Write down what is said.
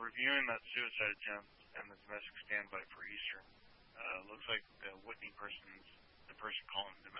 reviewing that suicide attempt and the domestic standby for Easter. Looks like the Whitney the person calling the